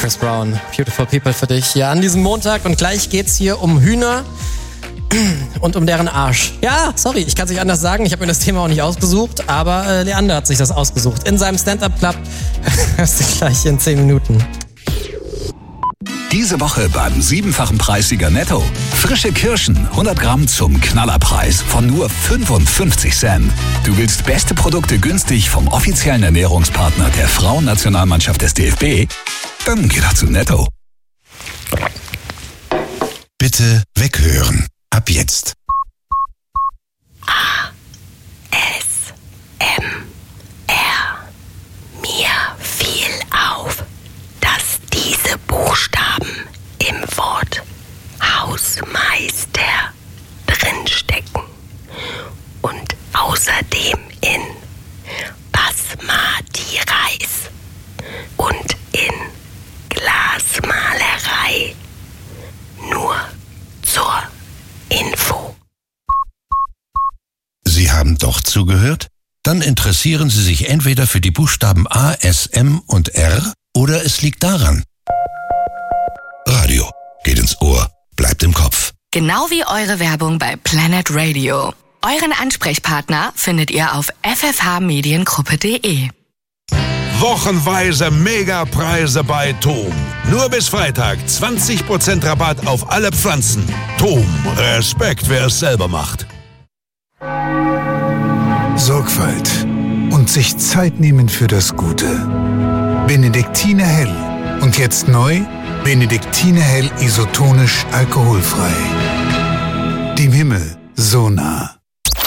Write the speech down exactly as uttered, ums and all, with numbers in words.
Chris Brown, Beautiful People für dich hier an diesem Montag. Und gleich geht's hier um Hühner und um deren Arsch. Ja, sorry, ich kann es nicht anders sagen. Ich habe mir das Thema auch nicht ausgesucht, aber äh, Leander hat sich das ausgesucht. In seinem Stand-Up-Club. Hörst du gleich in zehn Minuten. Diese Woche beim siebenfachen Preissieger Netto. Frische Kirschen, hundert Gramm zum Knallerpreis von nur fünfundfünfzig Cent. Du willst beste Produkte günstig vom offiziellen Ernährungspartner der Frauennationalmannschaft des D F B? Dann geh doch zu Netto. Bitte weghören. Ab jetzt. A. S. M. R. Mir fiel auf, dass diese Buchstaben im Wort Hausmeister drinstecken und außerdem in Basmati-Reis und in Glasmalerei. Nur zur Info. Sie haben doch zugehört? Dann interessieren Sie sich entweder für die Buchstaben A, S, M und R oder es liegt daran. Radio geht ins Ohr, bleibt im Kopf. Genau wie eure Werbung bei Planet Radio. Euren Ansprechpartner findet ihr auf f f h mediengruppe punkt de. Wochenweise Megapreise bei Tom. Nur bis Freitag zwanzig Prozent Rabatt auf alle Pflanzen. Tom, Respekt, wer es selber macht. Sorgfalt und sich Zeit nehmen für das Gute. Benediktiner Hell. Und jetzt neu, Benediktiner Hell isotonisch alkoholfrei. Dem Himmel so nah.